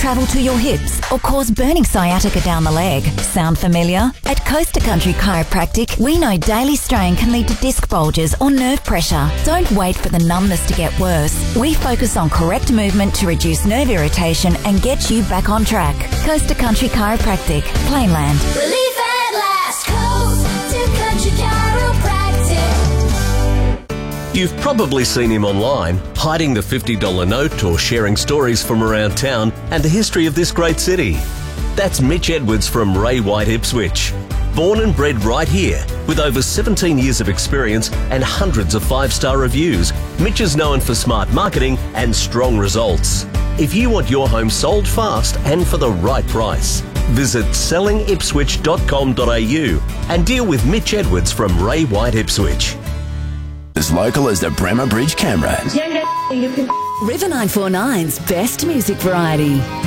travel to your hips or cause burning sciatica down the leg? Sound familiar? At Coast to Country Chiropractic, we know daily strain can lead to disc bulges or nerve pressure. Don't wait for the numbness to get worse. We focus on correct movement to reduce nerve irritation and get you back on track. Coast to Country Chiropractic, Plainland. Relief at last. Coast to Country Chiropractic. You've probably seen him online, hiding the $50 note or sharing stories from around town and the history of this great city. That's Mitch Edwards from Ray White Ipswich. Born and bred right here, with over 17 years of experience and hundreds of 5-star reviews, Mitch is known for smart marketing and strong results. If you want your home sold fast and for the right price, visit sellingipswich.com.au and deal with Mitch Edwards from Ray White Ipswich. As local as the Bremer Bridge camera. River 949's best music variety.